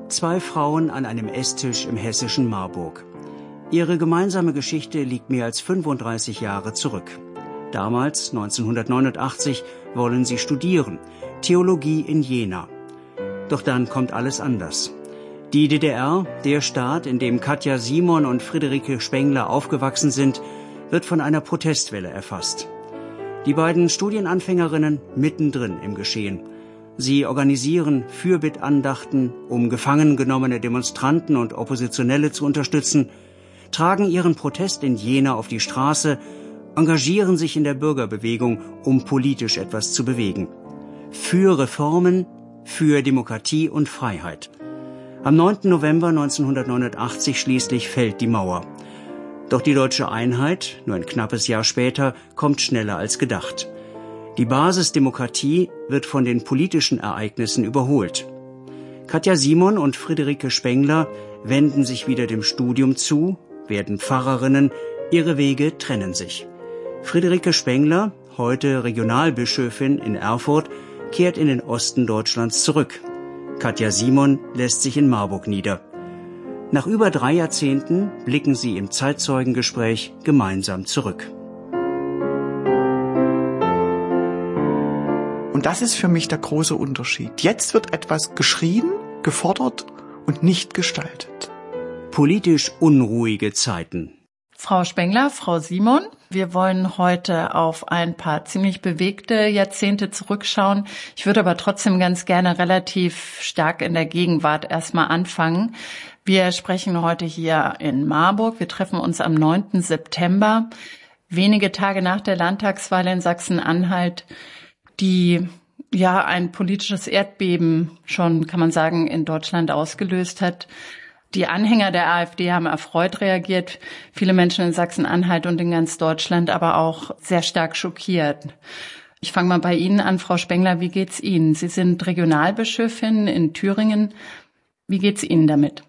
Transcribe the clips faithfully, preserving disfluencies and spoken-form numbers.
Zwei Frauen an einem Esstisch im hessischen Marburg. Ihre gemeinsame Geschichte liegt mehr als fünfunddreißig Jahre zurück. Damals, neunzehnhundertneunundachtzig, wollen sie studieren, Theologie in Jena. Doch dann kommt alles anders. Die D D R, der Staat, in dem Katja Simon und Friederike Spengler aufgewachsen sind, wird von einer Protestwelle erfasst. Die beiden Studienanfängerinnen mittendrin im Geschehen. Sie organisieren Fürbittandachten, um gefangen genommene Demonstranten und Oppositionelle zu unterstützen, tragen ihren Protest in Jena auf die Straße, engagieren sich in der Bürgerbewegung, um politisch etwas zu bewegen. Für Reformen, für Demokratie und Freiheit. Am neunten November neunzehnhundertneunundachtzig schließlich fällt die Mauer. Doch die deutsche Einheit, nur ein knappes Jahr später, kommt schneller als gedacht. Die Basisdemokratie wird von den politischen Ereignissen überholt. Katja Simon und Friederike Spengler wenden sich wieder dem Studium zu, werden Pfarrerinnen, ihre Wege trennen sich. Friederike Spengler, heute Regionalbischöfin in Erfurt, kehrt in den Osten Deutschlands zurück. Katja Simon lässt sich in Marburg nieder. Nach über drei Jahrzehnten blicken sie im Zeitzeugengespräch gemeinsam zurück. Und das ist für mich der große Unterschied. Jetzt wird etwas geschrien, gefordert und nicht gestaltet. Politisch unruhige Zeiten. Frau Spengler, Frau Simon, wir wollen heute auf ein paar ziemlich bewegte Jahrzehnte zurückschauen. Ich würde aber trotzdem ganz gerne relativ stark in der Gegenwart erstmal anfangen. Wir sprechen heute hier in Marburg. Wir treffen uns am neunten September, wenige Tage nach der Landtagswahl in Sachsen-Anhalt, die ja ein politisches Erdbeben schon, kann man sagen, in Deutschland ausgelöst hat. Die Anhänger der AfD haben erfreut reagiert, viele Menschen in Sachsen-Anhalt und in ganz Deutschland aber auch sehr stark schockiert. Ich fange mal bei Ihnen an, Frau Spengler, wie geht's Ihnen? Sie sind Regionalbischöfin in Thüringen. Wie geht's Ihnen damit?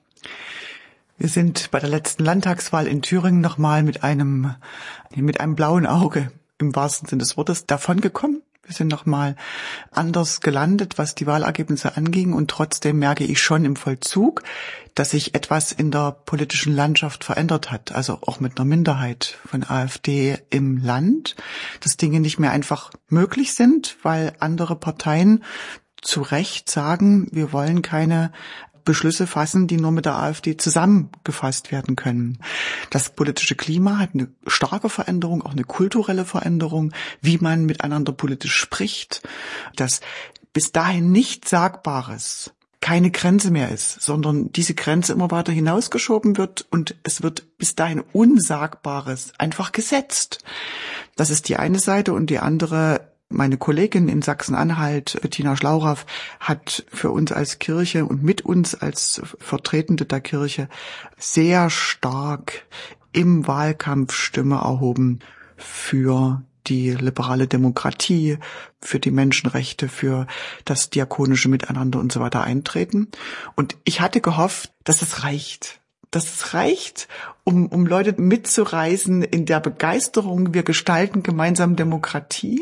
Wir sind bei der letzten Landtagswahl in Thüringen nochmal mit einem, mit einem blauen Auge im wahrsten Sinne des Wortes davongekommen. Wir sind nochmal anders gelandet, was die Wahlergebnisse anging. Und trotzdem merke ich schon im Vollzug, dass sich etwas in der politischen Landschaft verändert hat. Also auch mit einer Minderheit von AfD im Land, dass Dinge nicht mehr einfach möglich sind, weil andere Parteien zu Recht sagen, wir wollen keine Beschlüsse fassen, die nur mit der AfD zusammengefasst werden können. Das politische Klima hat eine starke Veränderung, auch eine kulturelle Veränderung, wie man miteinander politisch spricht, dass bis dahin nicht Sagbares keine Grenze mehr ist, sondern diese Grenze immer weiter hinausgeschoben wird und es wird bis dahin Unsagbares einfach gesetzt. Das ist die eine Seite und die andere. Meine Kollegin in Sachsen-Anhalt, Bettina Schlauraff, hat für uns als Kirche und mit uns als Vertretende der Kirche sehr stark im Wahlkampf Stimme erhoben für die liberale Demokratie, für die Menschenrechte, für das diakonische Miteinander und so weiter eintreten. Und ich hatte gehofft, dass es reicht. Dass es reicht, um, um Leute mitzureißen in der Begeisterung. Wir gestalten gemeinsam Demokratie.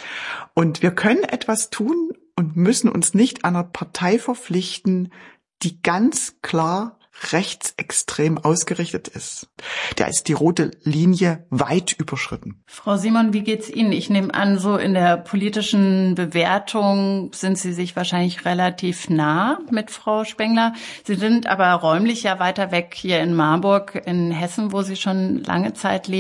Und wir können etwas tun und müssen uns nicht einer Partei verpflichten, die ganz klar rechtsextrem ausgerichtet ist. Da ist die rote Linie weit überschritten. Frau Simon, wie geht's Ihnen? Ich nehme an, so in der politischen Bewertung sind Sie sich wahrscheinlich relativ nah mit Frau Spengler. Sie sind aber räumlich ja weiter weg hier in Marburg, in Hessen, wo Sie schon lange Zeit leben.